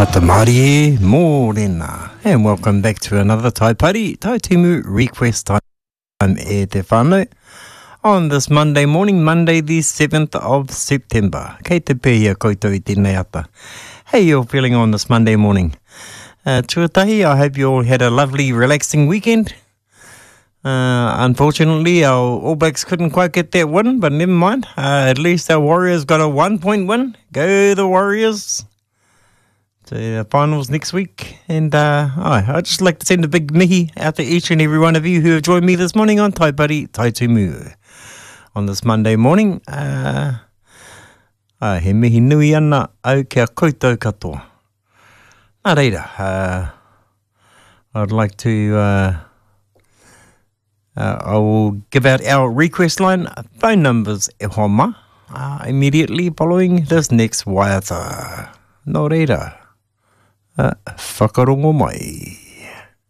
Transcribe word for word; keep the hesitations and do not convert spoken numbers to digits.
Hatamari Morena, and welcome back to another Tai Pari Tai Timu request time e te whānau on this Monday morning, Monday the seventh of September. Kei te pēhia koutou I tēnei ata. How you all feeling on this Monday morning? Uh, tuatahi, I hope you all had a lovely, relaxing weekend. Uh, unfortunately, our All Blacks couldn't quite get that win, but never mind. Uh, at least our Warriors got a one-point win. Go the Warriors! To the finals next week. And uh, oh, I'd just like to send a big mihi out to each and every one of you who have joined me this morning on Tai Pari Tai Tumu. On this Monday morning, uh, uh, he mihi nui ana au kia koutou katoa. Nā reira, uh, I'd like to... Uh, Uh, I will give out our request line phone numbers e homa uh, immediately following this next waiata. Nō reira, uh, whakarongo mai.